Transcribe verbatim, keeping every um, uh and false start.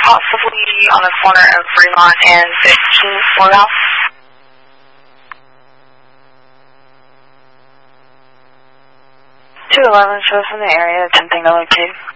possibly on the corner of Fremont and fifteenth Courthouse. two eleven shows in the area, attempting to locate.